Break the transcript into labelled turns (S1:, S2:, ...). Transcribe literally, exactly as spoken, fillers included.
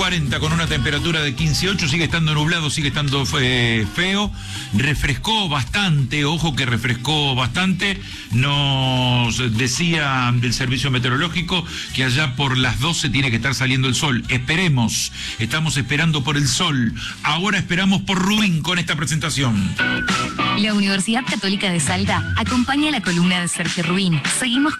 S1: cuarenta con una temperatura de quince coma ocho, sigue estando nublado, sigue estando eh, feo, refrescó bastante, ojo que refrescó bastante, nos decía del servicio meteorológico que allá por las doce tiene que estar saliendo el sol, esperemos, estamos esperando por el sol, ahora esperamos por Rubín con esta presentación.
S2: La Universidad Católica de Salta acompaña la columna de Sergio Rubín, seguimos